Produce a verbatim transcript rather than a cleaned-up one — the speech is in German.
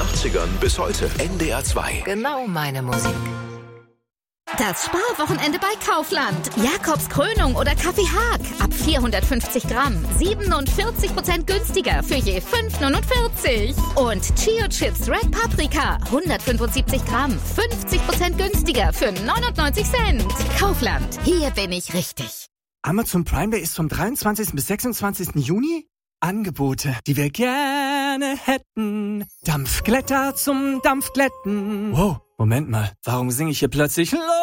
achtzigern bis heute. N D R zwei. Genau meine Musik. Das Sparwochenende bei Kaufland. Jakobs Krönung oder Kaffee Haag. Ab vierhundertfünfzig Gramm. siebenundvierzig Prozent günstiger für je fünf neunundvierzig. Und Chio Chips Red Paprika. hundertfünfundsiebzig Gramm. fünfzig Prozent günstiger für neunundneunzig Cent. Kaufland. Hier bin ich richtig. Amazon Prime Day ist vom dreiundzwanzigsten bis sechsundzwanzigsten Juni. Angebote, die wir gerne hätten. Dampfglätter zum Dampfglätten. Wow, Moment mal. Warum singe ich hier plötzlich